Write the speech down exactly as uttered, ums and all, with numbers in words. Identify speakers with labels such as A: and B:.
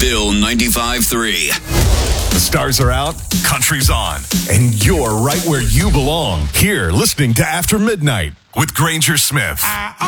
A: Bill ninety-five three.
B: The stars are out, country's on, and you're right where you belong. Here, listening to After Midnight with Granger Smith.